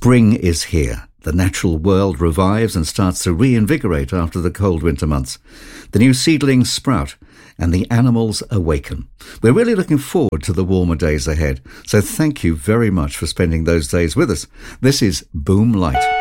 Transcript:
Spring is here. The natural world revives and starts to reinvigorate after the cold winter months. The new seedlings sprout and the animals awaken. We're really looking forward to the warmer days ahead. So thank you very much for spending those days with us. This is Boom Light.